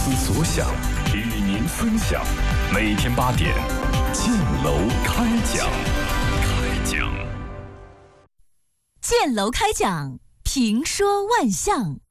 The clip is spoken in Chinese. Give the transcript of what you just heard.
思所想，与您分享。每天8点，建楼开讲。 建楼开讲，评说万象。